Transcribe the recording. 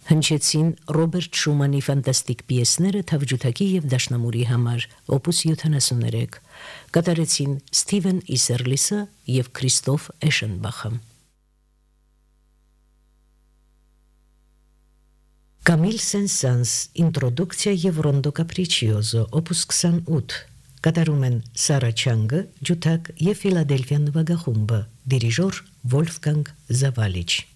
Հնչեցին Ռոբերտ Շումանի ֆանտաստիկ պիեսները թավջութակի եւ դաշնամուրի համար, օպուս 73, կատարեցին Սթիվեն Իսերլիսը եւ Քրիստոֆ Էշենբախը։ Կամիլ Սեն-Սանս, ինտրոդուկցիա եւ ռոնդո կապրիչիոզո, օպուս 28, կատարում են Սարա Չանգը, ջութակ եւ Ֆիլադելֆիա նվագախումբը, դիրիժոր Վոլֆգանգ Զավալիչ։